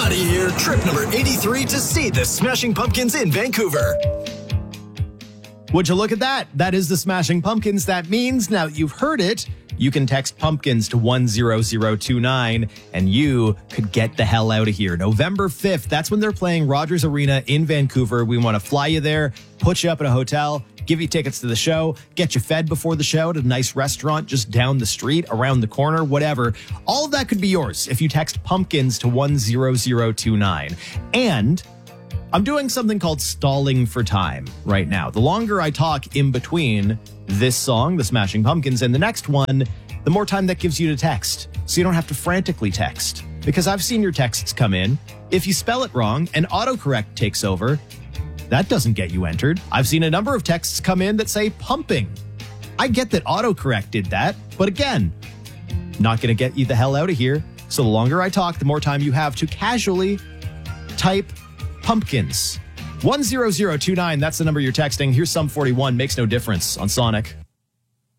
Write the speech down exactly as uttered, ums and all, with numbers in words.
out of here. Trip number eighty-three to see the Smashing Pumpkins in Vancouver. Would you look at that? That is the Smashing Pumpkins. That means now that you've heard it, you can text pumpkins to one zero zero two nine and you could get the hell out of here. November fifth, that's when they're playing Rogers Arena in Vancouver. We want to fly you there, put you up at a hotel, give you tickets to the show, get you fed before the show at a nice restaurant just down the street, around the corner, whatever. All of that could be yours if you text pumpkins to one zero zero two nine. And I'm doing something called stalling for time right now. The longer I talk in between this song, The Smashing Pumpkins, and the next one, the more time that gives you to text. So you don't have to frantically text. Because I've seen your texts come in. If you spell it wrong and autocorrect takes over, that doesn't get you entered. I've seen a number of texts come in that say pumping. I get that autocorrect did that, but again, not going to get you the hell out of here. So the longer I talk, the more time you have to casually type pumpkins. one zero zero two nine, that's the number you're texting. Here's Sum forty-one, Makes No Difference on Sonic.